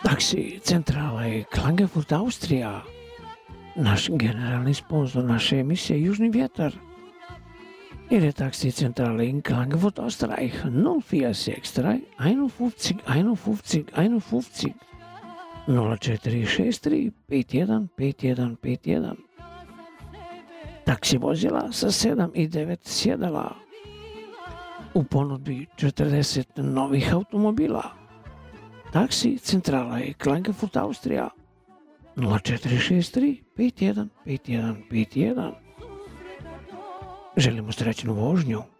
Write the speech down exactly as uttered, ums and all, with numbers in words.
Taksi centrala je Klagenfurt, Austrija. Naš generalni sponsor naše emisije Južni vjetar. Ihre Taxizentrale in Klagenfurt, Österreich null vier sechs drei einundfünfzig einundfünfzig einundfünfzig nula četiri šest tri pet jedan pet jedan pet jedan. Taksi vozila sa sedam i devet sjedala. U ponudbi četrdeset novih automobila. Taksi centrala je Klagenfurt, Austrija. nula četiri šest tri pet jedan pet jedan pet jedan. Želimo srećnu vožnju.